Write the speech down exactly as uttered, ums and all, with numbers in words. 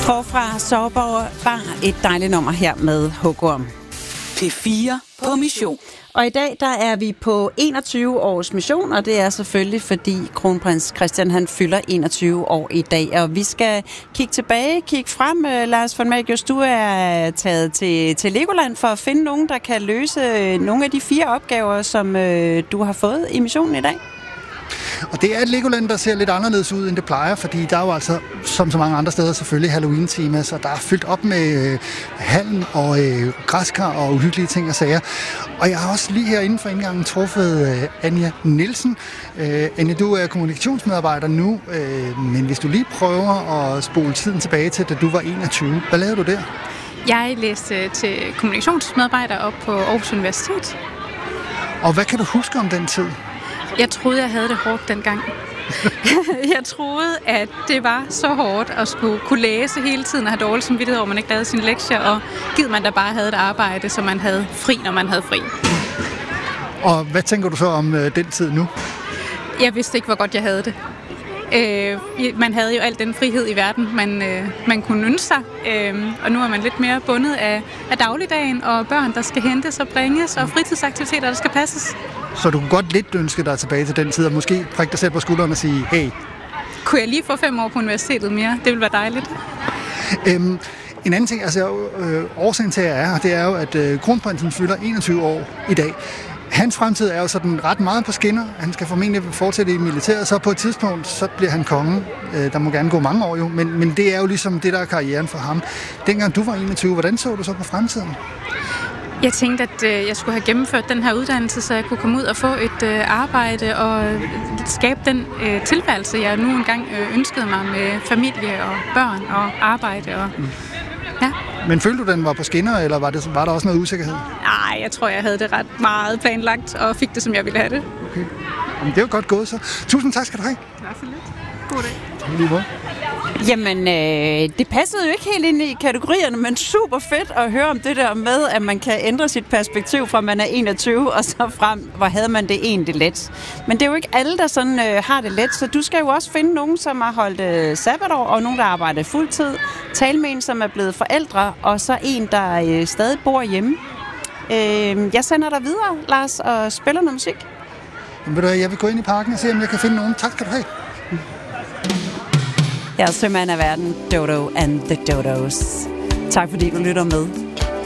Forfra Sårborg Bar, et dejligt nummer her med Hugorm. P fire på mission. Og i dag, der er vi på enogtyve års mission, og det er selvfølgelig, fordi kronprins Christian, han fylder enogtyve år i dag. Og vi skal kigge tilbage, kigge frem. Lars von Magius, du er taget til, til Legoland for at finde nogen, der kan løse nogle af de fire opgaver, som øh, du har fået i missionen i dag. Og det er et Legoland, der ser lidt anderledes ud, end det plejer, fordi der er jo altså, som så mange andre steder, selvfølgelig Halloween-tema, så der er fyldt op med øh, halm og øh, græskar og uhyggelige ting og sager. Og jeg har også lige her inden for indgangen truffet øh, Anja Nielsen. Øh, Anja, du er kommunikationsmedarbejder nu, øh, men hvis du lige prøver at spole tiden tilbage til, da du var enogtyve, hvad lavede du der? Jeg læste til kommunikationsmedarbejder op på Aarhus Universitet. Og hvad kan du huske om den tid? Jeg troede, jeg havde det hårdt dengang. Jeg troede, at det var så hårdt at skulle kunne læse hele tiden og have dårlig samvittighed, hvor man ikke lavede sine lektier, og givet man da bare havde et arbejde, så man havde fri, når man havde fri. Og hvad tænker du så om øh, den tid nu? Jeg vidste ikke, hvor godt jeg havde det. Øh, man havde jo al den frihed i verden, man, øh, man kunne ønske sig, øh, og nu er man lidt mere bundet af, af dagligdagen, og børn, der skal hentes og bringes, og fritidsaktiviteter, der skal passes. Så du kunne godt lidt ønske dig tilbage til den tid, og måske prikke dig selv på skulderen og sige, hey. Kunne jeg lige få fem år på universitetet mere? Det ville være dejligt. Øhm, en anden ting, altså øh, årsagen til, at jeg er her, det er jo, at øh, kronprinsen fylder enogtyve år i dag. Hans fremtid er jo sådan ret meget på skinner. Han skal formentlig fortsætte i militæret, så på et tidspunkt, så bliver han konge. Øh, der må gerne gå mange år jo, men, men det er jo ligesom det, der er karrieren for ham. Dengang du var enogtyve, hvordan så du så på fremtiden? Jeg tænkte, at øh, jeg skulle have gennemført den her uddannelse, så jeg kunne komme ud og få et øh, arbejde og skabe den øh, tilværelse, jeg nu engang øh, ønskede mig med familie og børn og arbejde. Og, mm. ja. Men følte du, den var på skinner, eller var, det, var der også noget usikkerhed? Nej, jeg tror, jeg havde det ret meget planlagt og fik det, som jeg ville have det. Okay. Jamen, det er jo godt gået så. Tusind tak skal du have. Det var så lidt. God dag. Lige måde. Jamen, øh, det passede jo ikke helt ind i kategorierne, men super fedt at høre om det der med, at man kan ændre sit perspektiv fra man er enogtyve og så frem, hvor havde man det egentlig let. Men det er jo ikke alle, der sådan øh, har det let, så du skal jo også finde nogen, som har holdt øh, sabbatår, og nogen, der arbejder fuldtid. Tale med en, som er blevet forældre, og så en, der øh, stadig bor hjemme. Øh, jeg sender dig videre, Lars, og spiller noget musik. Jamen, ved du, jeg vil gå ind i parken og se, om jeg kan finde nogen. Tak skal du have. Jeg er sømand af verden, Dodo and the Dodos. Tak fordi du lytter med.